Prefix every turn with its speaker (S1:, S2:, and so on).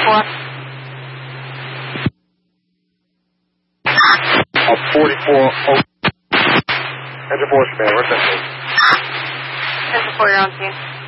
S1: 44. Engine 4 command, where's that?
S2: Engine 4, you're on scene.